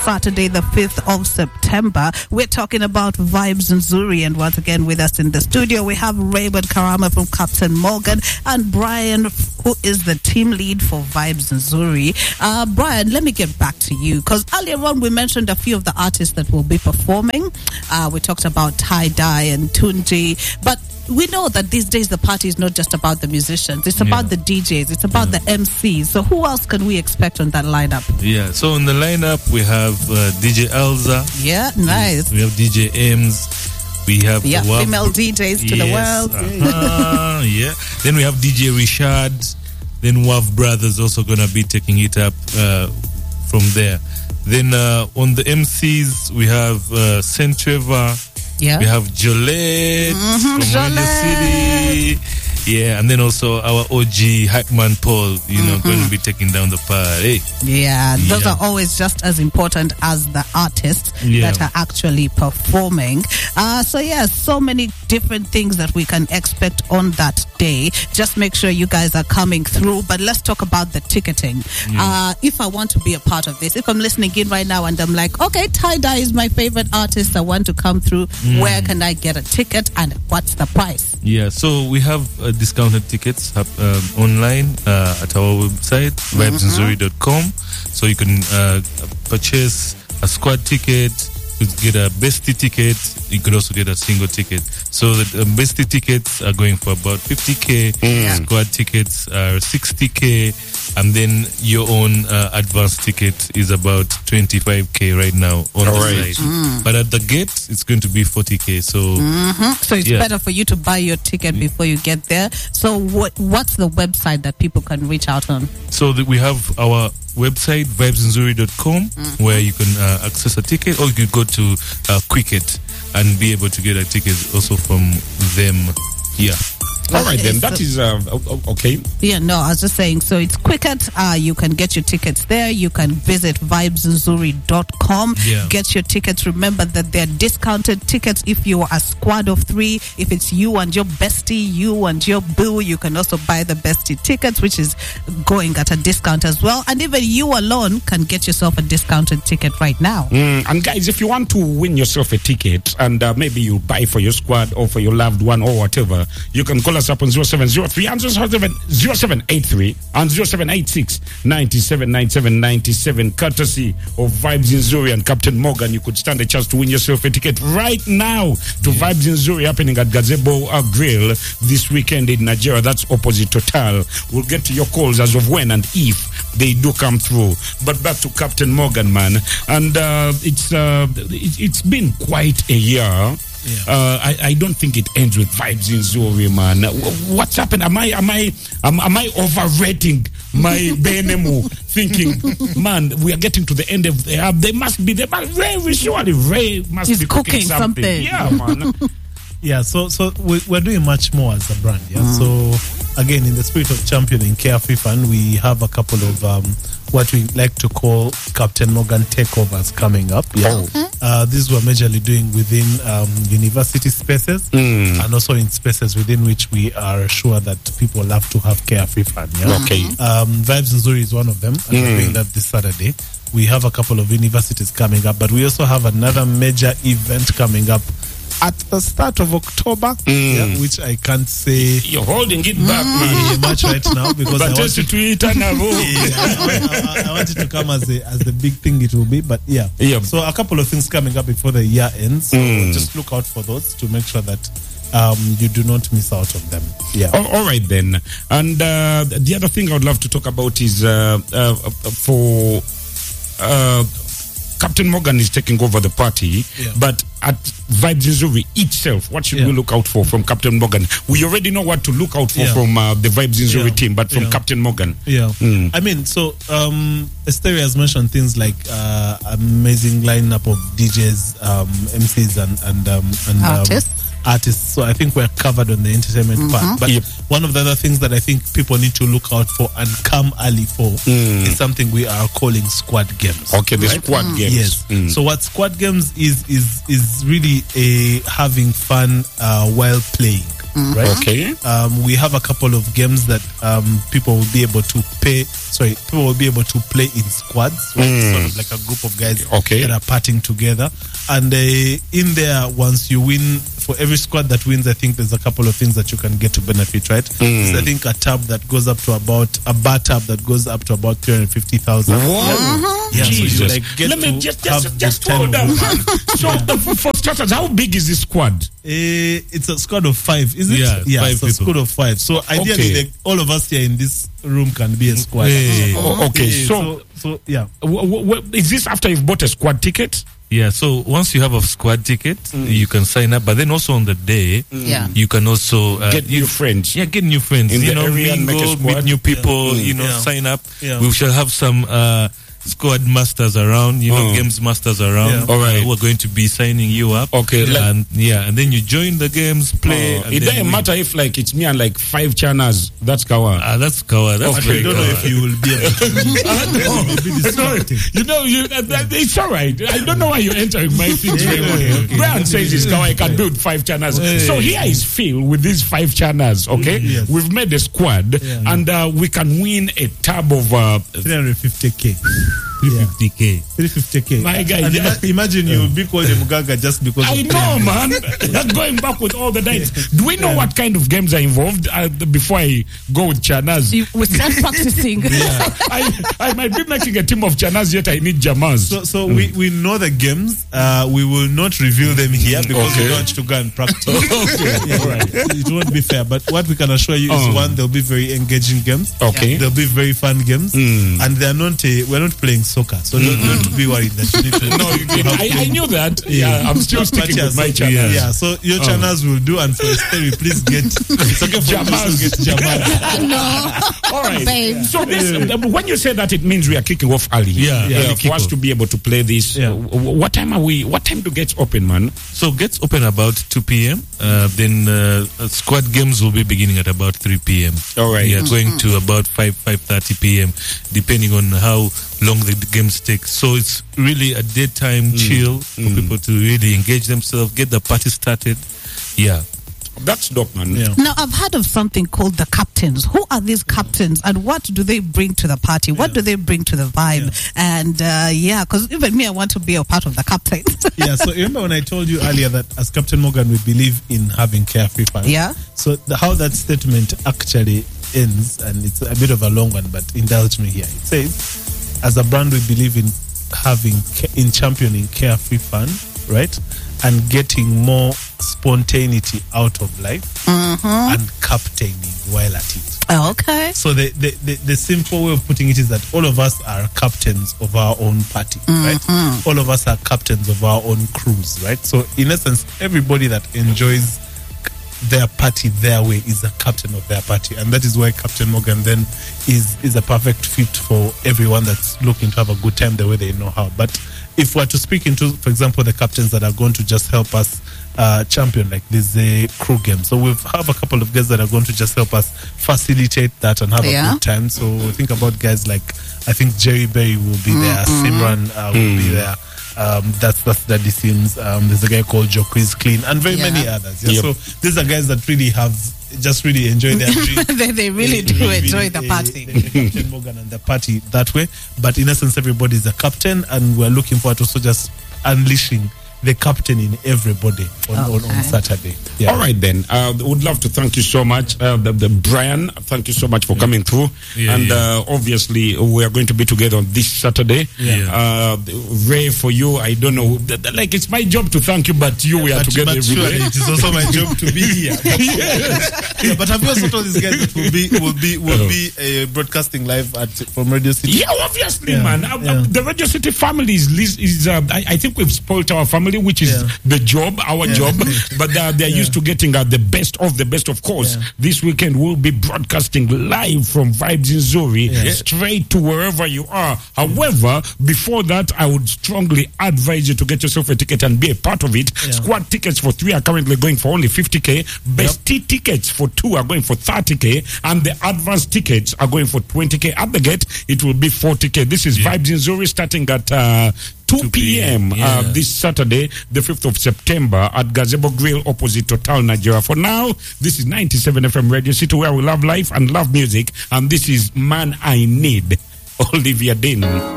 Saturday, the 5th of September. We're talking about Vibes Nzuri, and once again with us in the studio, we have Raymond Karama from Captain Morgan and Brian, who is the team lead for Vibes Nzuri. Brian, let me get back to you, because earlier on we mentioned a few of the artists that will be performing. We talked about Tie Dye and Tunji, but we know that these days the party is not just about the musicians, it's about the DJs, it's about the MCs. So who else can we expect on that lineup? Yeah, so on the lineup we have DJ Elza. Yeah, nice. We have DJ Ames. We have female DJs to the world. Yeah. Then we have DJ Richard. Then WAV Brothers also gonna be taking it up from there. Then on the MCs we have Saint Trevor. Yeah. We have Jolette from Radio City. Yeah, and then also our OG hype man Paul, going to be taking down the party. Yeah, those are always just as important as the artists that are actually performing. So many different things that we can expect on that day. Just make sure you guys are coming through. But let's talk about the ticketing. If I want to be a part of this, if I'm listening in right now and I'm like, okay, Tie Dye is my favorite artist, I want to come through, where can I get a ticket and what's the price? Yeah, so we have discounted tickets online at our website, vibesnzuri.com. So you can purchase a squad ticket, you could get a bestie ticket, you could also get a single ticket. So the bestie tickets are going for about 50k, squad tickets are 60k, and then your own advanced ticket is about 25k right now on the site. But at the gate, it's going to be 40k. So it's better for you to buy your ticket before you get there. So what's the website that people can reach out on? So we have our website, vibesnzuri.com, where you can access a ticket, or you could go to Quicket and be able to get a ticket also from them. Yeah. All right, then. That is okay. Yeah, no, I was just saying, so it's Quicket. You can get your tickets there. You can visit vibesnzuri.com. Get your tickets. Remember that they're discounted tickets if you are a squad of 3. If it's you and your bestie, you and your boo, you can also buy the bestie tickets, which is going at a discount as well. And even you alone can get yourself a discounted ticket right now. And guys, if you want to win yourself a ticket and maybe you buy for your squad or for your loved one or whatever, you can call us up on 0703 and 0783 and 0786 979797, courtesy of Vibes Nzuri and Captain Morgan. You could stand a chance to win yourself a ticket right now to Vibes Nzuri, happening at Gazebo Grill this weekend in Nigeria. That's opposite Total. We'll get to your calls as of when and if they do come through. But back to Captain Morgan, man, and it's been quite a year. I don't think it ends with Vibes Nzuri, man. What's happened? Am I overrating my Benemu? Thinking, man, we are getting to the end of the app. Ray must be cooking something. Yeah, man. Yeah, so we're doing much more as a brand. Yeah, so again, in the spirit of championing Carefree Fun, we have a couple of what we like to call Captain Morgan takeovers coming up. These we're majorly doing within university spaces and also in spaces within which we are sure that people love to have Carefree Fun. Vibes Nzuri is one of them, and we're doing that this Saturday. We have a couple of universities coming up, but we also have another major event coming up at the start of October, which I can't say. You're holding it back, man. Much right now because I want it to come as the big thing it will be. But so a couple of things coming up before the year ends. So just look out for those to make sure that you do not miss out on them. All right then. And the other thing I would love to talk about is for Captain Morgan is taking over the party, but at Vibes Nzuri itself, what should we look out for from Captain Morgan? We already know what to look out for from the Vibes Nzuri team, but from Captain Morgan. I mean, so Asteria has mentioned things like amazing lineup of DJs, MCs, and artists. So I think we're covered on the entertainment part. But one of the other things that I think people need to look out for and come early for is something we are calling squad games. Okay, the squad games. Yes. So what squad games is really having fun while playing. Right? Okay. We have a couple of games that people will be able to pay people will be able to play in squads, right? Sort of like a group of guys that are partying together. And in there, once you win, for every squad that wins, I think there's a couple of things that you can get to benefit, right? There's, I think, a tab that goes up to about, a bar tab that goes up to about 350,000. Wow. Yeah, Jesus. so you, like, get Let me to just have hold on, man. So, for starters, how big is this squad? It's a squad of 5, is it? Yeah, 5 it's a people. squad of 5. So ideally, like, all of us here in this room can be a squad. Okay, so yeah. Is this after you've bought a squad ticket? Yeah, so once you have a squad ticket, you can sign up. But then also on the day, you can also Get new friends. Yeah, get new friends. In you the know, area and make a mingle, squad. meet new people. You know, Yeah. sign up. Yeah. We shall have some squad masters around. You know, games masters around. Yeah. All right. Who are going to be signing you up. Okay, and then you join the games, play. And It then doesn't win. matter if like it's me and like 5 channers. That's Kawa. That's Kawa. That's Okay. very I don't know Kawa. if you will be able to. It's all right. I don't know why you're entering my things. Brian says it's Kawa. I can build 5 channers. So here is Phil with these 5 channers. Okay, Yes. we've made a squad, and we can win a tab of 350k. 350k. 350k. My guy, And yeah. imagine you will be called a Mugaga just because I of know, man. That's going back with all the nights. Do we know what kind of games are involved before I go with Chanas? We start practicing. I might be making a team of Chanas, yet I need Jamas. So we know the games. We will not reveal them here because we want to go and practice. It won't be fair. But what we can assure you is one, there'll be very engaging games. Okay. There'll be very fun games, and they're not. We're not playing soccer, so don't be worried that you need to. No, I knew that. Yeah, I'm still sticking with my Chanas. Yeah, so your channels will do, and for Esteri, please get. It's okay for Jamas. you to get Jamal. All right. Babe. So this, when you say that, it means we are kicking off early. Yeah, For us to be able to play this, Yeah. what time are we? What time do gates open, man? So gets open about 2 p.m. Then squad games will be beginning at about 3 p.m. All right. Yeah, going to about 5:30 p.m. depending on how long the games take. So it's really a daytime chill for people to really engage themselves, get the party started. Yeah. That's dope, man. Yeah. Now, I've heard of something called the captains. Who are these captains and what do they bring to the party? What do they bring to the vibe? And because even me, I want to be a part of the captains. Yeah, so remember when I told you earlier that as Captain Morgan, we believe in having carefree fun. Yeah. So how that statement actually ends, and it's a bit of a long one, but indulge me here. It says, as a brand, we believe in championing carefree fun, right? And getting more spontaneity out of life and captaining while at it. Okay. So the simple way of putting it is that all of us are captains of our own party, right? All of us are captains of our own crews, right? So in essence, everybody that enjoys their party their way is a captain of their party, and that is why Captain Morgan then is a perfect fit for everyone that's looking to have a good time the way they know how. But if we're to speak into, for example, the captains that are going to just help us champion like this crew game, so we have a couple of guys that are going to just help us facilitate that and have a good time. So think about guys like, I think Jerry Berry will be there, Simran will be there. That's Daddy Sims. There's a guy called Joe Quiz Clean, and very many others. Yeah? So these are guys that really have just really enjoy their drink. they really do enjoy the party. Captain Morgan and the party that way. But in essence, everybody is a captain, and we're looking forward to also just unleashing the captain in everybody on Saturday. Yeah. All right, then. Would love to thank you so much, the Brian. Thank you so much for coming through. Obviously, we are going to be together on this Saturday. Ray, for you, I don't know. Like, it's my job to thank you, but we are together every sure, day. it is also my job to be here. But have you also told these guys that will be broadcasting live from Radio City? Yeah, obviously, man. The Radio City family is I think we've spoiled our family, which is the job, our job. But they're used to getting the best of the best, of course. This weekend we'll be broadcasting live from Vibes in Zuri, straight to wherever you are. However, before that, I would strongly advise you to get yourself a ticket and be a part of it. Squad tickets for 3 are currently going for only 50k. Best tickets for 2 are going for 30k, and the advanced tickets are going for 20k. At the gate, it will be 40k. This is Vibes in Zuri starting at 2 p.m. This Saturday, the 5th of September, at Gazebo Grill opposite Total Nigeria. For now, this is 97 FM Radio City, where we love life and love music, and this is Man I Need. Olivia Dean.